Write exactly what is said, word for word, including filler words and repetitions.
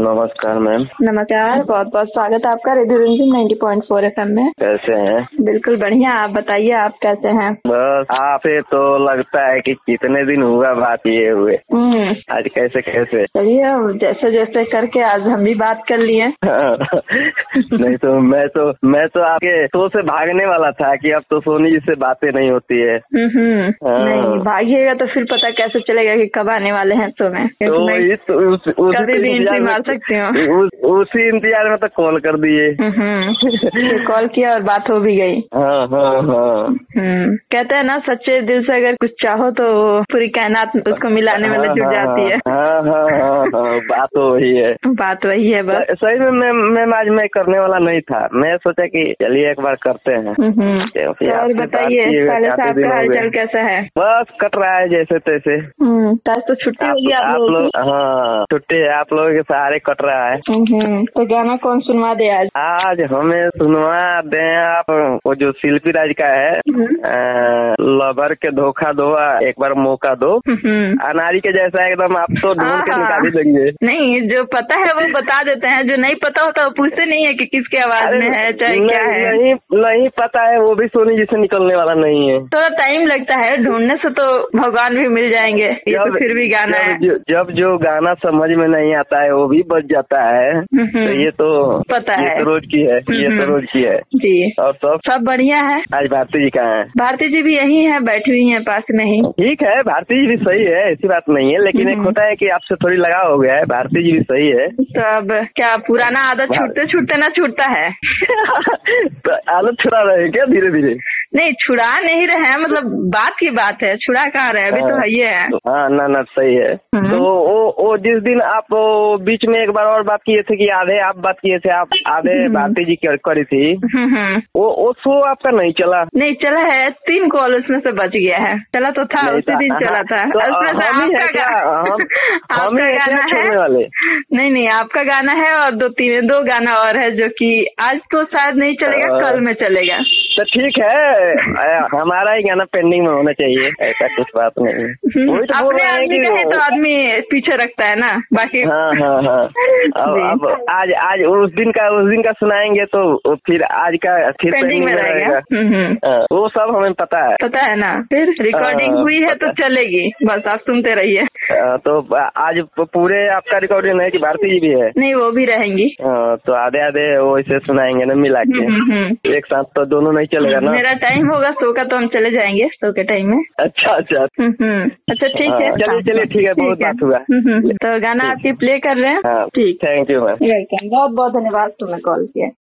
नमस्कार मैम। नमस्कार, बहुत बहुत स्वागत है आपका रेडियो रिमझिम ninety point four F M में। कैसे हैं? बिल्कुल बढ़िया, आप बताइए आप कैसे हैं? बस आपसे तो लगता है कि कितने दिन हुआ बात किए हुए, आज कैसे कैसे चलिए जैसे जैसे करके आज हम भी बात कर लिए। नहीं तो मैं तो मैं तो आपके शो से भागने वाला था कि अब तो सोनी जी से बातें नहीं होती है। नहीं भागिएगा तो फिर पता कैसे चलेगा कि कब आने वाले हैं शो में। तो इस, उस, उस कभी भी एंट्री मार सकती हूँ। उस, उसी इंतजार में तो कॉल कर दिए। कॉल किया और बात हो भी गई। हाँ हाँ हाँ। कहते हैं ना, सच्चे दिल से अगर कुछ चाहो तो पूरी कायनात उसको मिलाने में जुट जाती है। हाँ हाँ हाँ हाँ, बात तो वही है। बात वही है बस। सही में मैं मैं आज मैं करने वाला नहीं था, मैं सोचा कि चलिए एक बार करते हैं। और बताइए साले साहब का हालचाल कैसा है? बस कट रहा है जैसे तैसे। आज तो छुट्टी होगी आप लोग? हाँ छुट्टी है, आप लोगों के सहारे कट रहा है। तो गाना कौन सुनवा दे आज? आज हमें सुनवा दे आप वो जो शिल्पी राज का है, लवर के धोखा दो एक बार मौका दो। अनारी के जैसा एकदम आप तो ढूंढ के निकाल ही देंगे। नहीं, जो पता है वो बता देते हैं, जो नहीं पता होता वो पूछते नहीं है कि किसके आवाज में है चाहे क्या है। नहीं नहीं पता है, वो भी सोनी जी से निकलने वाला नहीं है। थोड़ा टाइम लगता है ढूंढने से, तो भगवान भी मिल जाएंगे। ये तो फिर भी गाना है। जब, जब जो गाना समझ में नहीं आता है वो भी बच जाता है, तो ये तो पता ये है, तो रोज की है, ये तो रोज की है जी। और सब सब बढ़िया है। आज भारती जी कहाँ है? भारती जी भी यही है, बैठी हुई है पास में ही। ठीक है, भारती जी भी सही है, ऐसी बात नहीं है, लेकिन एक होता है कि आपसे थोड़ी लगाव हो गया है। भारती जी भी सही है। तो अब क्या पुराना आदत छूटते छूटते ना छूटता है? तो आदत छुड़ा रहे क्या धीरे धीरे? नहीं छुड़ा नहीं रहे हैं, मतलब बात की बात है, छुड़ा कहाँ रहे, अभी तो है ये है। हाँ ना ना सही है। तो वो वो जिस दिन आप बीच में एक बार और बात किए थे कि आधे आप बात किए थे, आप आधे भारती जी करी थी, वो वो शो आपका नहीं चला? नहीं चला है, तीन कॉल उसमें से बच गया है। चला तो था, उसी दिन चला था। आपका गाना है वाले? नहीं नहीं, आपका गाना है और दो तीन दो गाना और है जो कि आज तो शायद नहीं चलेगा, कल में चलेगा। तो ठीक है, हमारा ही गाना पेंडिंग में होना चाहिए, ऐसा कुछ बात नहीं है। वही तो बोल रहे हैं कि कहे तो आदमी पीछे रखता है ना, बाकी हाँ हाँ हाँ। अब, अब आज आज उस दिन का उस दिन का सुनाएंगे तो फिर आज का फिर पेंडिंग में रहेगा। वो सब हमें पता है, पता है ना। फिर रिकॉर्डिंग हुई है तो चलेगी, बस आप सुनते रहिए। तो आज पूरे आपका रिकॉर्डिंग है कि भारती जी भी है? नहीं वो भी रहेंगी। तो आधे आधे वो इसे सुनाएंगे ना मिला के, एक साथ तो दोनों नहीं चलेगा ना। मेरा टाइम होगा शो का तो हम चले जाएंगे शो के टाइम में। अच्छा अच्छा अच्छा ठीक है, चलिए चलिए ठीक है, बहुत बात हुआ। तो गाना आपकी प्ले कर रहे हैं। ठीक, थैंक यू मैम। बहुत बहुत धन्यवाद, तुमने कॉल किया।